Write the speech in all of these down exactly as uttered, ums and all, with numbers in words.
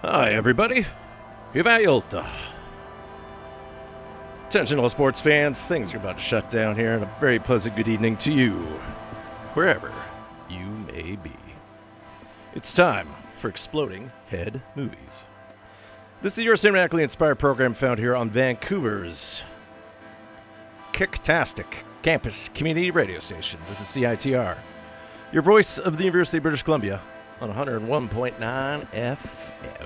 Hi, everybody. Hyvää iltaa. Attention all sports fans, things are about to shut down here, and a very pleasant good evening to you, wherever you may be. It's time for Exploding Head Movies. This is your cinematically inspired program found here on Vancouver's Kicktastic Campus Community Radio Station. This is C I T R, your voice of the University of British Columbia on one oh one point nine F M.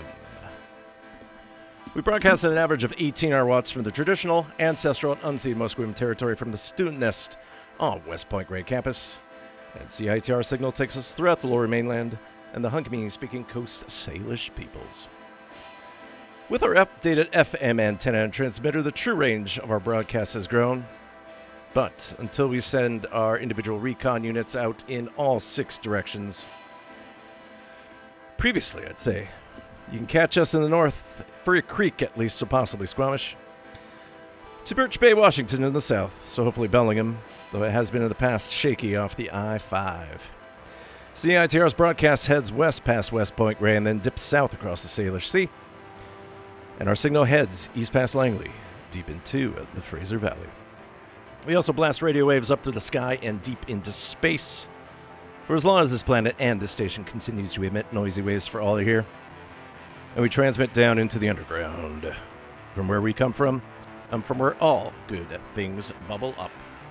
We broadcast at an average of eighteen hour watts from the traditional, ancestral, and unceded Musqueam territory from the student nest on West Point Grey Campus. And C I T R signal takes us throughout the Lower Mainland and the Hunkaminam-speaking Coast Salish peoples. With our updated F M antenna and transmitter, the true range of our broadcast has grown. But until we send our individual recon units out in all six directions, previously, I'd say, you can catch us in the north, Furry Creek at least, so possibly Squamish, to Birch Bay, Washington in the south, so hopefully Bellingham, though it has been in the past shaky off the I five. C I T R's broadcast heads west past West Point Grey and then dips south across the Salish Sea. And our signal heads east past Langley, deep into the Fraser Valley. We also blast radio waves up through the sky and deep into space for as long as this planet and this station continues to emit noisy waves for all to hear. And we transmit down into the underground. From where we come from, and from where all good things bubble up.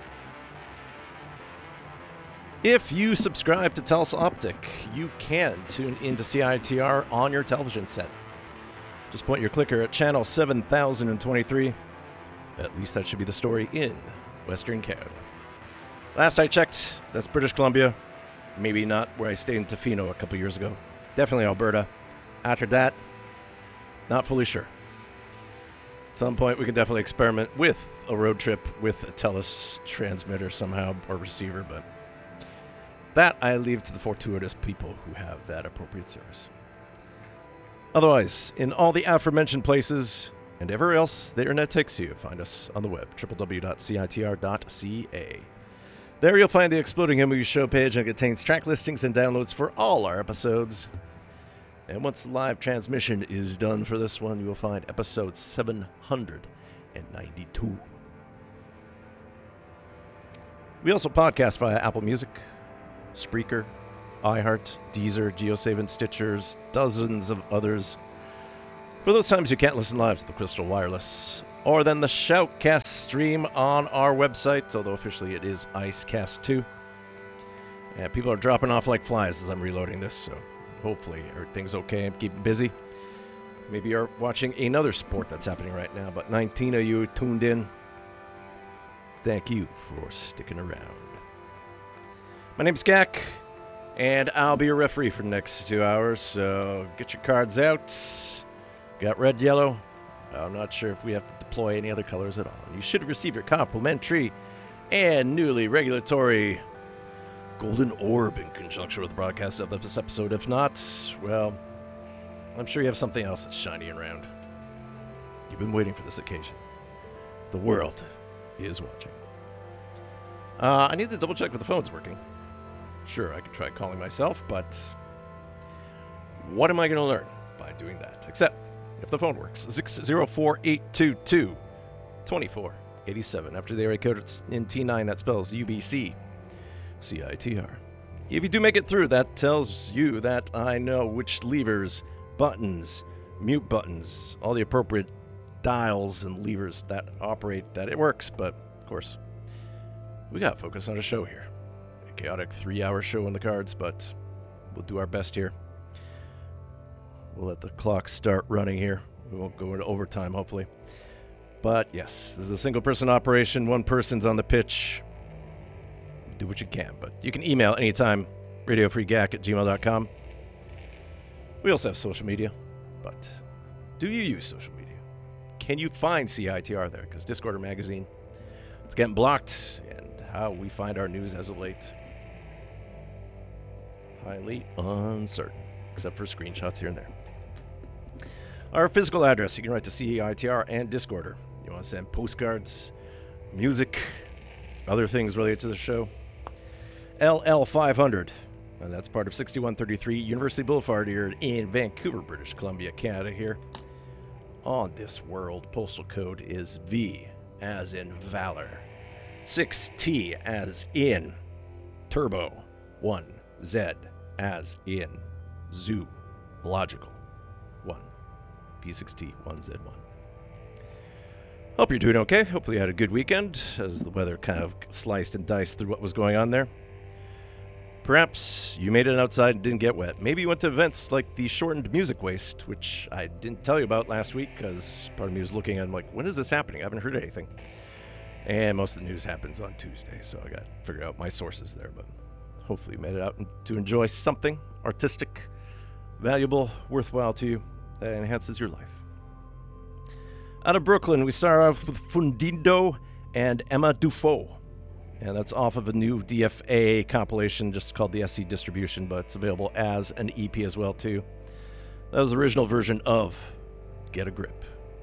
If you subscribe to Telus Optic, you can tune into C I T R on your television set. Just point your clicker at channel seven thousand twenty-three. At least that should be the story in Western Canada. Last I checked, that's British Columbia. Maybe not where I stayed in Tofino a couple years ago. Definitely Alberta. After that, not fully sure. At some point, we can definitely experiment with a road trip with a Telus transmitter somehow, or receiver, but that I leave to the fortuitous people who have that appropriate service. Otherwise, in all the aforementioned places and everywhere else the internet takes you, find us on the web, w w w dot c i t r dot c a. There you'll find the Exploding Head Movies show page, and it contains track listings and downloads for all our episodes. And once the live transmission is done for this one, you will find episode seven hundred ninety-two. We also podcast via Apple Music, Spreaker, iHeart, Deezer, GeoSave, and Stitchers, dozens of others. For those times you can't listen live to the Crystal Wireless, or then the Shoutcast stream on our website, although officially it is Icecast two. And people are dropping off like flies as I'm reloading this, so hopefully everything's okay. I'm keeping busy. Maybe you're watching another sport that's happening right now, but nineteen of you tuned in. Thank you for sticking around. My name's Gak, and I'll be your referee for the next two hours, so get your cards out. Got red, yellow. I'm not sure if we have to deploy any other colors at all. You should receive your complimentary and newly regulatory golden orb in conjunction with the broadcast of this episode. If not, well, I'm sure you have something else that's shiny and round. You've been waiting for this occasion. The world is watching. Uh, I need to double check if the phone's working. Sure, I could try calling myself, but what am I going to learn by doing that? Except if the phone works. six zero four, eight two two, two four eight seven. After the area code it's in T nine, that spells U B C. C I T R. If you do make it through, that tells you that I know which levers, buttons, mute buttons, all the appropriate dials and levers that operate, that it works. But, of course, we got to focus on a show here. A chaotic three-hour show on the cards, but we'll do our best here. We'll let the clock start running here. We won't go into overtime, hopefully. But, yes, this is a single-person operation. One person's on the pitch. Do what you can, but you can email anytime, radio free gak at gmail dot com. We also have social media, but do you use social media? Can you find C I T R there? Because Discorder Magazine, it's getting blocked, and how we find our news as of late, highly uncertain, except for screenshots here and there. Our physical address, you can write to C I T R and Discorder. You want to send postcards, music, other things related to the show. L L five hundred, And that's part of sixty-one thirty-three University Boulevard here in Vancouver, British Columbia, Canada here. On this world, postal code is V as in Valor, six T as in Turbo, one Z as in Zoo, Logical, one, V six T, one Z one. Hope you're doing okay. Hopefully you had a good weekend as the weather kind of sliced and diced through what was going on there. Perhaps you made it outside and didn't get wet. Maybe you went to events like the Shortened Music Waste, which I didn't tell you about last week because part of me was looking at it like, when is this happening? I haven't heard anything. And most of the news happens on Tuesday, so I got to figure out my sources there. But hopefully you made it out to enjoy something artistic, valuable, worthwhile to you that enhances your life. Out of Brooklyn, we start off with Fundindo and Emma Dufault. And that's off of a new D F A compilation just called the S C Distribution, but it's available as an E P as well, too. That was the original version of Get a Grip.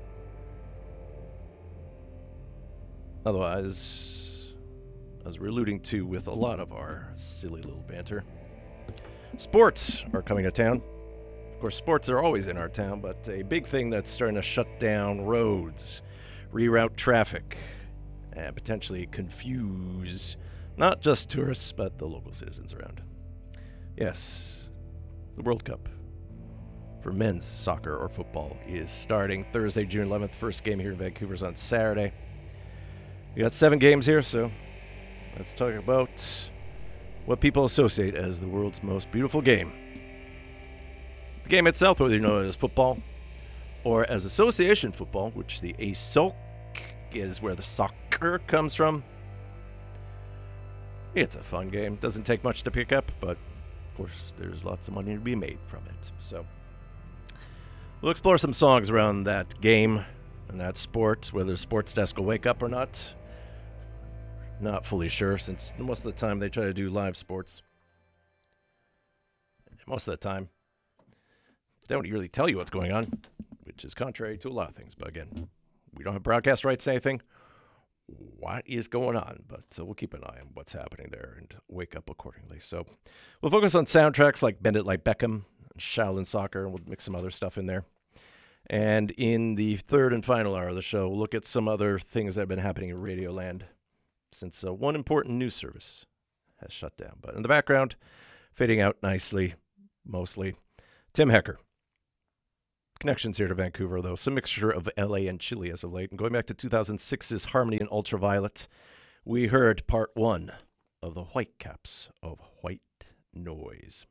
Otherwise, as we're alluding to with a lot of our silly little banter, sports are coming to town. Of course, sports are always in our town, but a big thing that's starting to shut down roads, reroute traffic, and potentially confuse not just tourists, but the local citizens around. Yes, the World Cup for men's soccer or football is starting Thursday, June eleventh. First game here in Vancouver is on Saturday. We got seven games here, so let's talk about what people associate as the world's most beautiful game. The game itself, whether you know it as football or as association football, which the A S O C is where the soccer comes from. It's a fun game. Doesn't take much to pick up, but of course there's lots of money to be made from it. So we'll explore some songs around that game and that sport, whether Sports Desk will wake up or not. Not fully sure, since most of the time they try to do live sports. Most of the time they don't really tell you what's going on, which is contrary to a lot of things. But again, we don't have broadcast rights to anything. What is going on? But uh, we'll keep an eye on what's happening there and wake up accordingly. So we'll focus on soundtracks like Bend It Like Beckham, and Shaolin Soccer, and we'll mix some other stuff in there. And in the third and final hour of the show, we'll look at some other things that have been happening in Radioland since uh, one important news service has shut down. But in the background, fading out nicely, mostly, Tim Hecker. Connections here to Vancouver, though. Some mixture of L A and Chile as of late. And going back to two thousand six's Harmony and Ultraviolet, we heard part one of the Whitecaps of White Noise.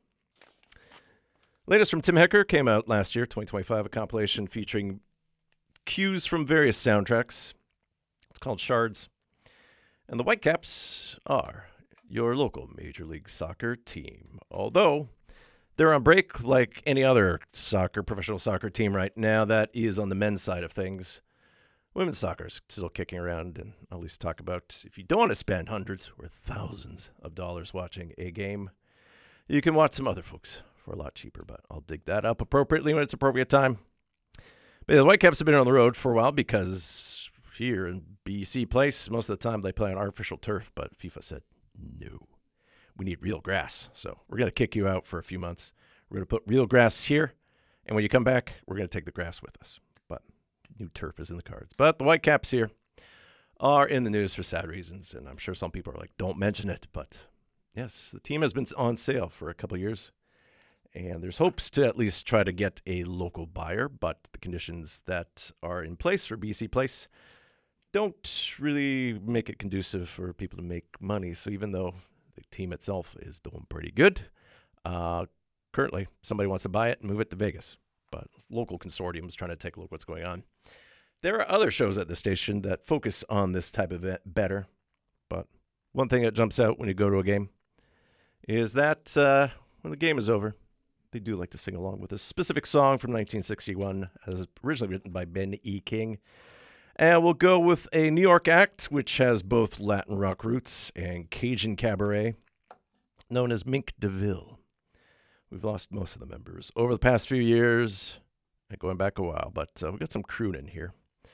Latest from Tim Hecker came out last year, twenty twenty-five, a compilation featuring cues from various soundtracks. It's called Shards. And the Whitecaps are your local Major League Soccer team. Although they're on break like any other soccer, professional soccer team right now that is on the men's side of things. Women's soccer is still kicking around, and I'll at least talk about if you don't want to spend hundreds or thousands of dollars watching a game, you can watch some other folks for a lot cheaper, but I'll dig that up appropriately when it's appropriate time. But the Whitecaps have been on the road for a while because here in B C Place, most of the time they play on artificial turf, but FIFA said no. We need real grass. So we're going to kick you out for a few months. We're going to put real grass here. And when you come back, we're going to take the grass with us. But new turf is in the cards. But the Whitecaps here are in the news for sad reasons. And I'm sure some people are like, don't mention it. But yes, the team has been on sale for a couple of years. And there's hopes to at least try to get a local buyer. But the conditions that are in place for B C Place don't really make it conducive for people to make money. So even though the team itself is doing pretty good, Uh, currently, somebody wants to buy it and move it to Vegas. But local consortiums trying to take a look at what's going on. There are other shows at the station that focus on this type of event better. But one thing that jumps out when you go to a game is that uh, when the game is over, they do like to sing along with a specific song from nineteen sixty-one, as originally written by Ben E. King. And we'll go with a New York act, which has both Latin rock roots and Cajun cabaret, known as Mink DeVille. We've lost most of the members over the past few years, going back a while, but uh, we've got some crooning here.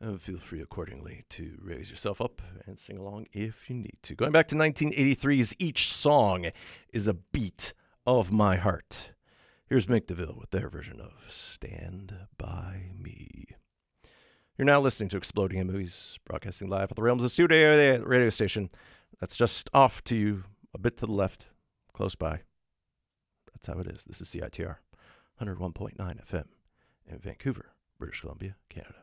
Uh, feel free accordingly to raise yourself up and sing along if you need to. Going back to nineteen eighty-three's Each Song is a Beat of My Heart. Here's Mick DeVille with their version of Stand By Me. You're now listening to Exploding in Movies, broadcasting live at the Realms of Studio radio station. That's just off to you, a bit to the left, close by. That's how it is. This is C I T R, one oh one point nine F M in Vancouver, British Columbia, Canada.